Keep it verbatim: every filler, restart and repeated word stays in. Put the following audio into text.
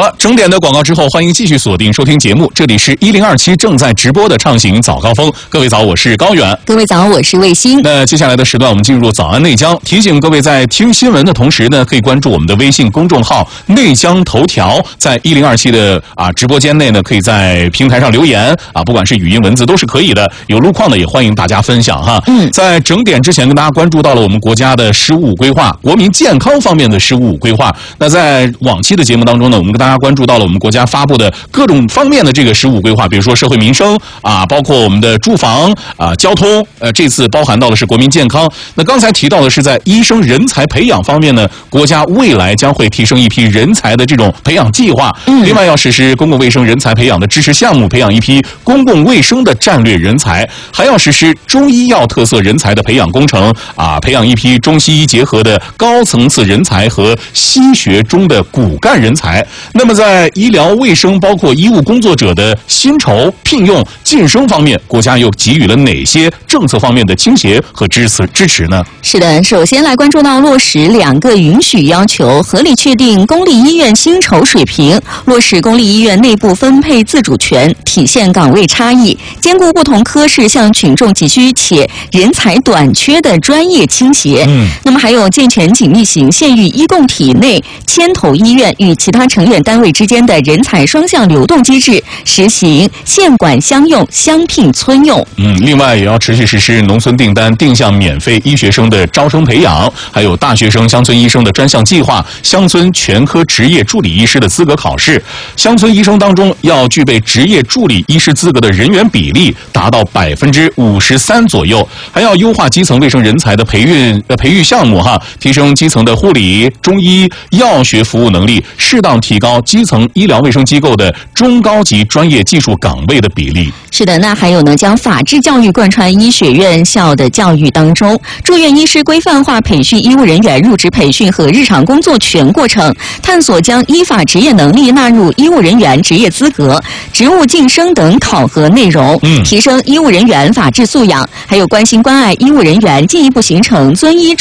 好了，整点的广告之后，欢迎继续锁定收听节目，这里是一零二七正在直播的畅行早高峰。各位早，我是高远。 各位早，我是卫星。 那接下来的时段，我们进入早安内江。提醒各位在听新闻的同时呢，可以关注我们的微信公众号内江头条，在一零二七的啊直播间内呢，可以在平台上留言啊，不管是语音文字都是可以的。有路况的也欢迎大家分享哈。 嗯， 在整点之前跟大家关注到了我们国家的“十五”规划，国民健康方面的“十五”规划。那在往期的节目当中呢，我们跟大家关注到了我们国家发布的各种方面的这个“十五”规划，比如说社会民生啊，包括我们的住房啊、交通，呃，这次包含到的是国民健康。那刚才提到的是在医生人才培养方面呢，国家未来将会提升一批人才的这种培养计划。嗯，另外要实施公共卫生人才培养的支持项目，培养一批公共卫生的战略人才，还要实施中医药特色人才的培养工程啊，培养一批中西医结合的高层次人才和西学中的骨干人才。那么在医疗卫生包括医务工作者的薪酬、聘用、晋升方面，国家又给予了哪些政策方面的倾斜和支持支持呢？ 是的，首先来关注到落实两个允许要求，合理确定公立医院薪酬水平，落实公立医院内部分配自主权，体现岗位差异，兼顾不同科室向群众急需且人才短缺的专业倾斜。嗯，那么还有健全紧密型县域医共体内牵头医院与其他成员单位之间的人才双向流动机制，实行县管乡用、乡聘村用。 嗯，另外也要持续实施农村订单定向免费医学生的招生培养，还有大学生乡村医生的专项计划，乡村全科职业助理医师的资格考试。乡村医生当中要具备职业助理医师资格的人员比例达到百分之五十三左右，还要优化基层卫生人才的培育呃培育项目哈，提升基层的护理、中医、药学服务能力，适当提高基层医疗卫生机构的中高级专业技术岗位的比例。 是的，那还有呢，将法治教育贯穿医学院校的教育当中，住院医师规范化培训医务人员入职培训和日常工作全过程，探索将依法职业能力纳入医务人员职业资格、职务晋升等考核内容，嗯，提升医务人员法治素养，还有关心关爱医务人员，进一步形成遵医